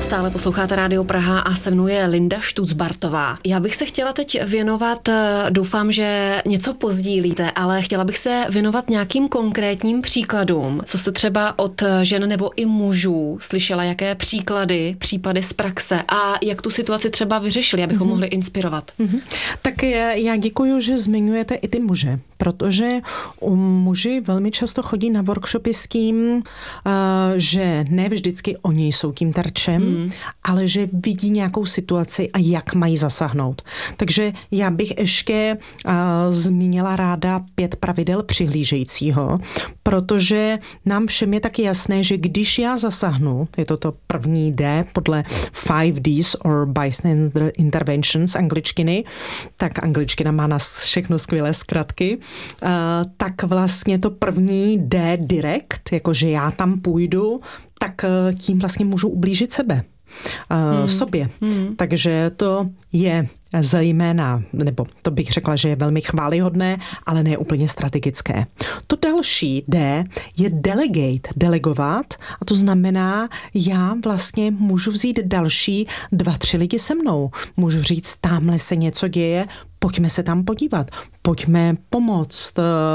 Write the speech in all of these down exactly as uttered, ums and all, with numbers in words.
Stále posloucháte Rádio Praha a se mnou je Linda Štucbartová. Já bych se chtěla teď věnovat, doufám, že něco pozdílíte, ale chtěla bych se věnovat nějakým konkrétním příkladům, co jste třeba od žen nebo i mužů slyšela, jaké příklady, případy z praxe a jak tu situaci třeba vyřešili, abychom mm-hmm. mohli inspirovat. Mm-hmm. Tak já děkuju, že zmiňujete i ty muže, protože u muži velmi často chodí na workshopy s tím, že ne vždycky oni jsou tím terčem, mm. ale že vidí nějakou situaci a jak mají zasáhnout. Takže já bych ještě uh, zmínila ráda pět pravidel přihlížejícího, protože nám všem je taky jasné, že když já zasáhnu, je to to první D podle five Ds or bystander interventions angličtiny, tak angličtina má na všechno skvělé zkratky, uh, tak vlastně to první D direct, jakože já tam půjdu, tak tím vlastně můžu ublížit sebe. Hmm. sobě. Hmm. Takže to je zejména, nebo to bych řekla, že je velmi chvályhodné, ale ne úplně strategické. To další D je delegate, delegovat, a to znamená, já vlastně můžu vzít další dva, tři lidi se mnou. Můžu říct, tamhle se něco děje, pojďme se tam podívat, pojďme pomoct,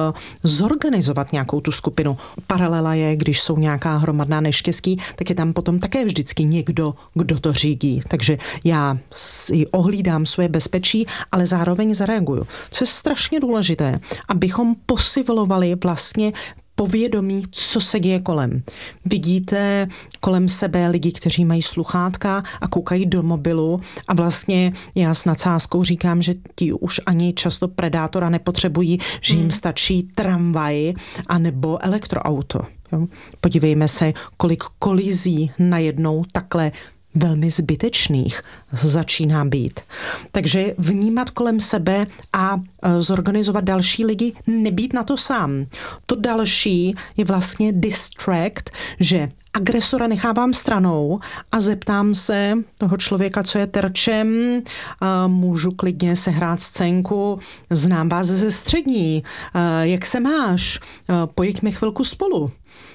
zorganizovat nějakou tu skupinu. Paralela je, když jsou nějaká hromadná neštěstí, tak je tam potom také vždycky někdo, kdo to řídí. Takže já si ohlídám svoje bezpečí, ale zároveň zareaguju. Co je strašně důležité, abychom posilovali vlastně povědomí, co se děje kolem. Vidíte kolem sebe lidi, kteří mají sluchátka a koukají do mobilu a vlastně já s nadsázkou říkám, že ti už ani často predátora nepotřebují, že jim stačí tramvaj anebo elektroauto. Jo? Podívejme se, kolik kolizí najednou takhle velmi zbytečných začíná být. Takže vnímat kolem sebe a zorganizovat další lidi, nebýt na to sám. To další je vlastně distract, že agresora nechávám stranou a zeptám se toho člověka, co je terčem, můžu klidně sehrát scénku, znám vás ze střední, jak se máš, pojďme chvilku spolu.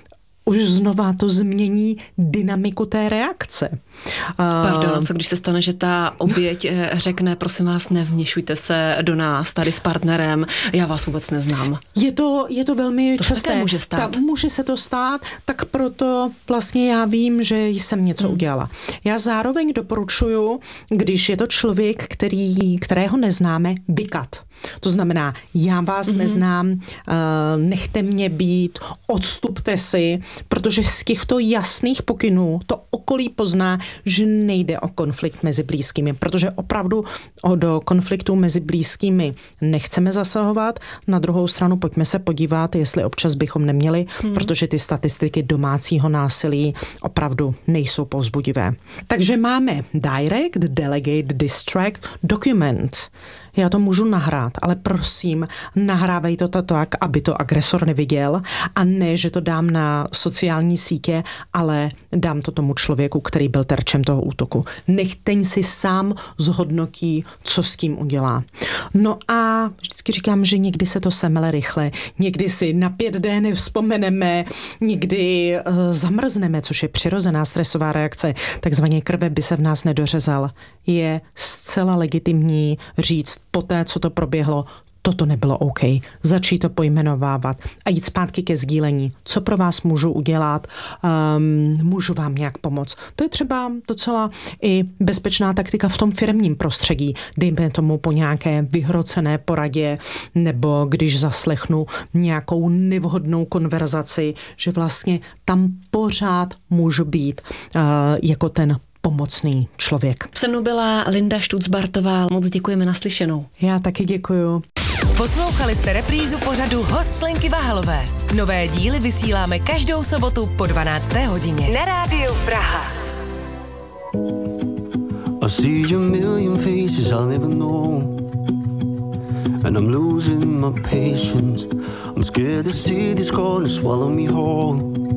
Už znova to změní dynamiku té reakce. Pardon, a co když se stane, že ta oběť řekne, prosím vás, nevměšujte se do nás tady s partnerem, já vás vůbec neznám. Je to, je to velmi to časté. To může stát. Ta, může se to stát, tak proto vlastně já vím, že jsem něco hmm. udělala. Já zároveň doporučuju, když je to člověk, který, kterého neznáme, vykat. To znamená, já vás mm-hmm. neznám, nechte mě být, odstupte si, protože z těchto jasných pokynů to okolí pozná, že nejde o konflikt mezi blízkými, protože opravdu do konfliktu mezi blízkými nechceme zasahovat. Na druhou stranu pojďme se podívat, jestli občas bychom neměli, hmm. protože ty statistiky domácího násilí opravdu nejsou povzbudivé. Takže máme direct, delegate, distract, document. Já to můžu nahrát, ale prosím, nahrávej to tak, aby to agresor neviděl a ne, že to dám na sociální sítě, ale dám to tomu člověku, který byl terčem toho útoku. Nech ten si sám zhodnotí, co s tím udělá. No a vždycky říkám, že někdy se to semele rychle, někdy si na pět dé nevzpomeneme, někdy uh, zamrzneme, což je přirozená stresová reakce, takzvaně krve by se v nás nedořezal. Je zcela legitimní říct poté, co to proběhlo, toto nebylo OK. Začít to pojmenovávat a jít zpátky ke sdílení. Co pro vás můžu udělat? Um, můžu vám nějak pomoct? To je třeba docela i bezpečná taktika v tom firmním prostředí. Dejme tomu po nějaké vyhrocené poradě nebo když zaslechnu nějakou nevhodnou konverzaci, že vlastně tam pořád můžu být uh, jako ten pomocný člověk. Se mnou byla Linda Štucbartová. Moc děkujeme, naslyšenou. Já taky děkuju. Poslouchali jste reprízu pořadu Host Lenky Vahalové. Nové díly vysíláme každou sobotu po dvanácté hodině. Na Rádiu Praha. I see a million faces I'll never know. And I'm losing my patience. I'm scared the city's gonna swallow me whole.